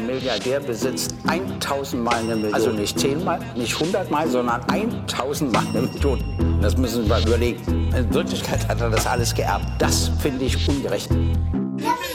Ein Milliardär besitzt 1000 Mal eine Million. Also nicht 10 Mal, nicht 100 Mal, sondern 1000 Mal eine Million. Das müssen Sie mal überlegen. In Wirklichkeit hat er das alles geerbt. Das finde ich ungerecht.